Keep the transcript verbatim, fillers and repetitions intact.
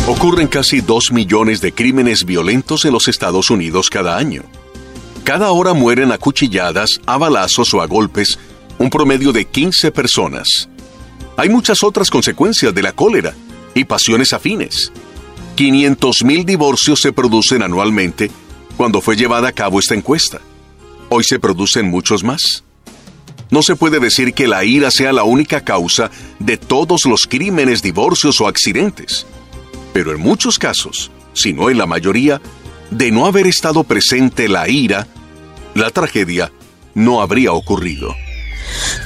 Ocurren casi dos millones de crímenes violentos en los Estados Unidos cada año. Cada hora mueren a cuchilladas, a balazos o a golpes un promedio de quince personas. Hay muchas otras consecuencias de la cólera y pasiones afines. quinientos mil divorcios se producen anualmente cuando fue llevada a cabo esta encuesta. Hoy se producen muchos más. No se puede decir que la ira sea la única causa de todos los crímenes, divorcios o accidentes. Pero en muchos casos, si no en la mayoría, de no haber estado presente la ira, la tragedia no habría ocurrido.